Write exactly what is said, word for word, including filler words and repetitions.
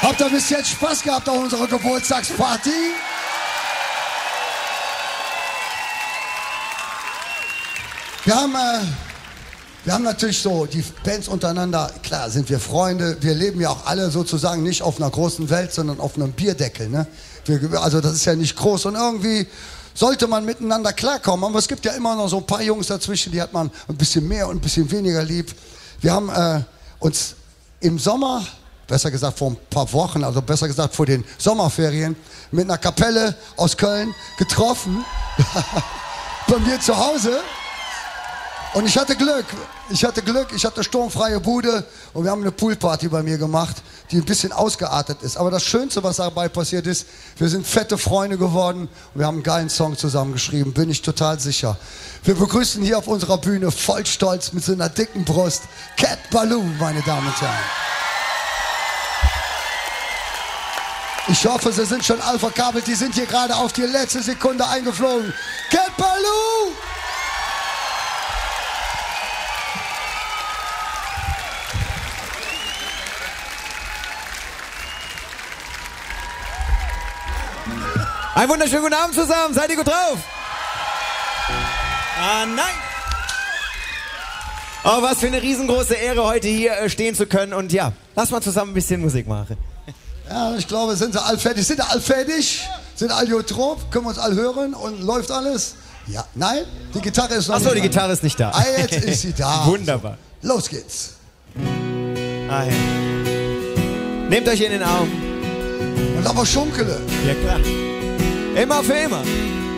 Habt ihr bis jetzt Spaß gehabt auf unserer Geburtstagsparty? Wir haben, äh, wir haben natürlich so die Bands untereinander, klar sind wir Freunde, wir leben ja auch alle sozusagen nicht auf einer großen Welt, sondern auf einem Bierdeckel, ne? Wir, also das ist ja nicht groß und irgendwie sollte man miteinander klarkommen, aber es gibt ja immer noch so ein paar Jungs dazwischen, die hat man ein bisschen mehr und ein bisschen weniger lieb. Wir haben äh, uns im Sommer, besser gesagt vor ein paar Wochen, also besser gesagt vor den Sommerferien, mit einer Kapelle aus Köln getroffen, bei mir zu Hause. Und ich hatte Glück, ich hatte Glück, ich hatte sturmfreie Bude und wir haben eine Poolparty bei mir gemacht, die ein bisschen ausgeartet ist. Aber das Schönste, was dabei passiert ist, wir sind fette Freunde geworden und wir haben einen geilen Song zusammengeschrieben, bin ich total sicher. Wir begrüßen hier auf unserer Bühne voll stolz mit so einer dicken Brust Cat Ballou, meine Damen und Herren. Ich hoffe, sie sind schon all verkabelt, die sind hier gerade auf die letzte Sekunde eingeflogen. Cat Ballou! Einen wunderschönen guten Abend zusammen, seid ihr gut drauf? Ah, nein! Oh, was für eine riesengroße Ehre, heute hier stehen zu können und ja, lass mal zusammen ein bisschen Musik machen. Ja, ich glaube, sind sie all fertig? Sind sie all fertig? Sind alle gut drauf? Können wir uns all hören und läuft alles? Ja, nein? Die Gitarre ist noch Achso, nicht die da. Gitarre ist nicht da. Ah, jetzt ist sie da. Wunderbar. Also, los geht's. Ah, ja. Nehmt euch in den Arm. Und aber Schunkele. Ja, klar. Immer für immer.